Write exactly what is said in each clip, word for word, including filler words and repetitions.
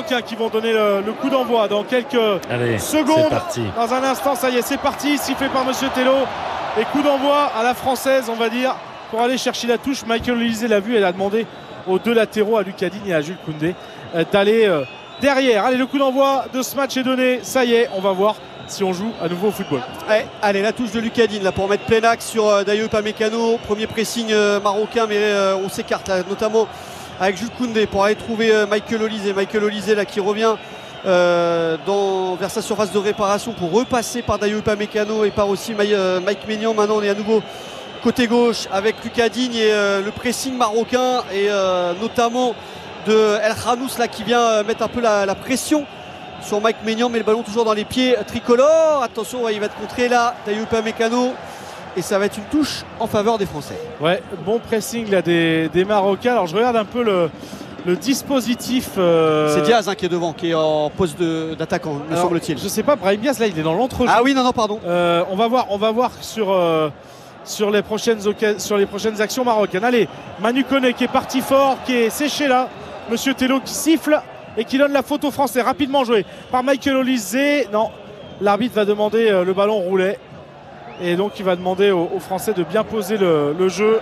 Marocains qui vont donner le, le coup d'envoi dans quelques Allez, secondes. Dans un instant, ça y est, c'est parti. Sifflé par Monsieur Tello. Et coup d'envoi à la française, on va dire, pour aller chercher la touche. Michael Olise l'a vu, elle a demandé aux deux latéraux, à Lucas Digne et à Jules Koundé, euh, d'aller euh, derrière. Allez, le coup d'envoi de ce match est donné. Ça y est, on va voir si on joue à nouveau au football. Ouais, allez, la touche de Lucas Digne là pour mettre plein axe sur euh, Dayo Upamecano. Premier pressing euh, marocain, mais euh, on s'écarte là, notamment avec Jules Koundé pour aller trouver euh, Michael Olise. Michael Olise là qui revient euh, dans, vers sa surface de réparation pour repasser par Dayo Upamecano et par aussi My, euh, Mike Maignan. Maintenant on est à nouveau côté gauche avec Lucas Digne et euh, le pressing marocain et euh, notamment de El Khanous là qui vient euh, mettre un peu la, la pression sur Mike Maignan, mais le ballon toujours dans les pieds tricolores. Attention, ouais, il va être contré là, Dayo Upamecano, et ça va être une touche en faveur des Français. Ouais, bon pressing là des, des Marocains. Alors je regarde un peu le, le dispositif. Euh... C'est Diaz hein, qui est devant, qui est en poste d'attaquant, me semble-t-il. Je sais pas, Brahim Diaz là, il est dans l'entrejeu. Ah oui, non, non, pardon. Euh, on va voir, on va voir sur. Euh... Sur les, prochaines sur les prochaines actions marocaines. Allez, Manu Koné qui est parti fort, qui est séché là. Monsieur Tello qui siffle et qui donne la faute aux Français. Rapidement joué par Michael Olise. Non, l'arbitre va demander euh, le ballon roulait. Et donc il va demander aux, aux Français de bien poser le, le jeu.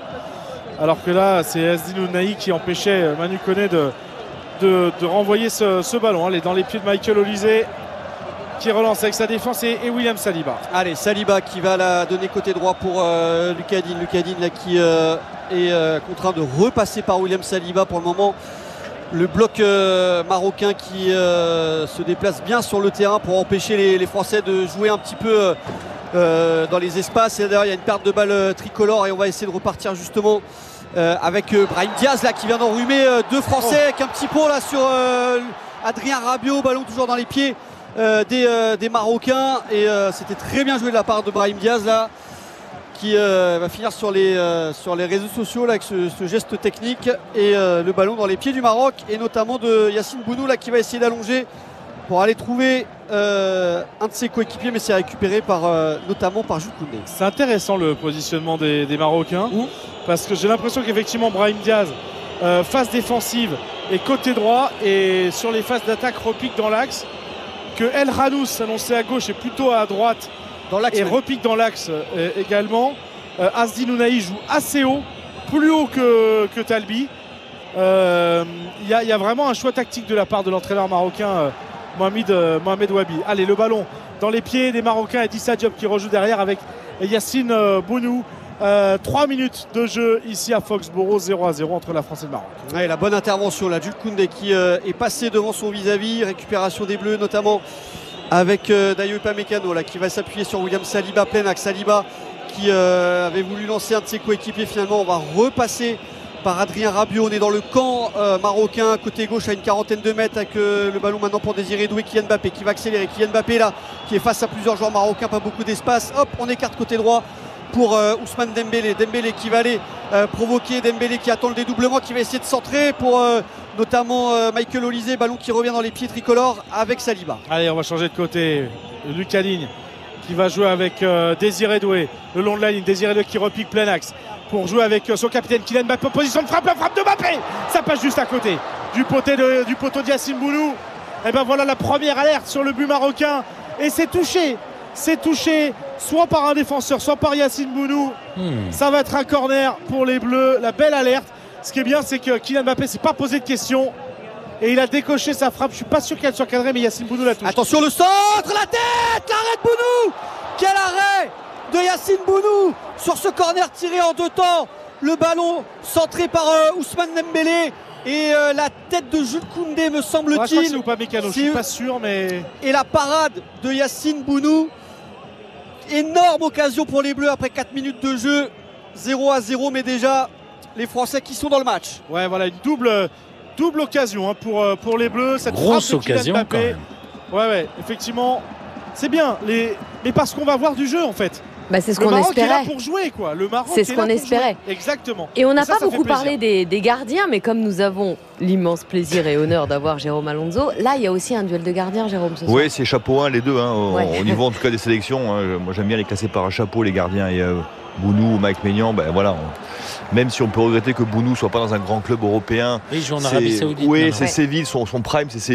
Alors que là, c'est Azdin Ounahi qui empêchait Manu Koné de, de, de renvoyer ce, ce ballon. Allez, dans les pieds de Michael Olise, qui relance avec sa défense et, et William Saliba. Allez, Saliba qui va la donner côté droit pour euh, Lucas Digne. Lucas Digne là qui euh, est euh, contraint de repasser par William Saliba pour le moment. Le bloc euh, marocain qui euh, se déplace bien sur le terrain pour empêcher les, les Français de jouer un petit peu euh, dans les espaces. Et d'ailleurs, il y a une perte de balle euh, tricolore et on va essayer de repartir justement euh, avec euh, Brahim Diaz là qui vient d'enrhumer euh, deux Français oh. avec un petit pot là sur euh, Adrien Rabiot. Ballon toujours dans les pieds Euh, des, euh, des Marocains et euh, c'était très bien joué de la part de Brahim Diaz là qui euh, va finir sur les, euh, sur les réseaux sociaux là, avec ce, ce geste technique et euh, le ballon dans les pieds du Maroc et notamment de Yacine Bounou là qui va essayer d'allonger pour aller trouver euh, un de ses coéquipiers, mais c'est récupéré par, euh, notamment par Jules Koundé. C'est intéressant le positionnement des, des Marocains mmh. parce que j'ai l'impression qu'effectivement Brahim Diaz euh, phase défensive et côté droit et sur les phases d'attaque repique dans l'axe, que El Khanous annoncé à gauche et plutôt à droite dans et oui. repique dans l'axe euh, également. euh, Azdin Ounahi joue assez haut, plus haut que, que Talbi. Il euh, y, y a vraiment un choix tactique de la part de l'entraîneur marocain euh, Mohamed, euh, Mohamed Wabi. Allez, le ballon dans les pieds des Marocains et Issa Diop qui rejoue derrière avec Yacine euh, Bounou. Euh, trois minutes de jeu ici à Foxborough, zéro à zéro entre la France et le Maroc. Ouais, la bonne intervention là, Jules Koundé qui euh, est passé devant son vis-à-vis, récupération des Bleus notamment avec euh, Dayo Upamecano là qui va s'appuyer sur William Saliba, plein axe. Saliba qui euh, avait voulu lancer un de ses coéquipiers, finalement on va repasser par Adrien Rabiot. On est dans le camp euh, marocain, côté gauche à une quarantaine de mètres avec euh, le ballon maintenant pour Désiré Doué. Kylian Mbappé qui va accélérer, Kylian Mbappé là qui est face à plusieurs joueurs marocains, pas beaucoup d'espace. Hop, on écarte côté droit pour euh, Ousmane Dembélé. Dembélé qui va aller euh, provoquer, Dembélé qui attend le dédoublement, qui va essayer de centrer pour euh, notamment euh, Michael Olise. Ballon qui revient dans les pieds tricolores avec Saliba. Allez, on va changer de côté. Lucas Digne qui va jouer avec euh, Désiré Doué le long de la ligne. Désiré Doué qui repique plein axe pour jouer avec euh, son capitaine Kylian Mbappé en position de frappe. La frappe de Mbappé, ça passe juste à côté du poteau de, du poteau de Yacine Bounou. Et ben voilà la première alerte sur le but marocain et c'est touché. C'est touché soit par un défenseur, soit par Yacine Bounou. Hmm. Ça va être un corner pour les Bleus. La belle alerte. Ce qui est bien, c'est que Kylian Mbappé ne s'est pas posé de questions. Et il a décoché sa frappe. Je ne suis pas sûr qu'elle soit cadrée, mais Yacine Bounou la touche. Attention, le centre, la tête, l'arrêt de Bounou. Quel arrêt de Yacine Bounou sur ce corner tiré en deux temps. Le ballon centré par euh, Ousmane Dembélé. Et euh, la tête de Jules Koundé, me semble-t-il. Ouais, je crois que c'est Upamecano, je ne suis pas sûr, mais... Et la parade de Yacine Bounou. Énorme occasion pour les Bleus après quatre minutes de jeu. zéro à zéro, mais déjà les Français qui sont dans le match. Ouais, voilà, une double, double occasion hein, pour, pour les Bleus. Cette grosse frappe de occasion Kylian Mbappé. quand même. Ouais, ouais, effectivement, c'est bien. Les... Mais parce qu'on va voir du jeu en fait. Bah c'est ce qu'on espérait. Le Maroc est là pour jouer, quoi. Le Maroc c'est ce qu'on espérait. Jouer. Exactement. Et on n'a ça, pas ça beaucoup parlé des, des gardiens, mais comme nous avons l'immense plaisir et honneur d'avoir Jérôme Alonso, là il y a aussi un duel de gardiens, Jérôme. Ce oui, c'est chapeau un les deux, hein, au, ouais. au niveau en tout cas des sélections. Hein. Moi j'aime bien les classer par un chapeau, les gardiens. Et euh, Bounou ou Mike Maignan, ben voilà. On... Même si on peut regretter que Bounou soit pas dans un grand club européen. Oui, il joue en Arabie Saoudite. Oui, non, c'est non. Séville, son, son prime, c'est Séville.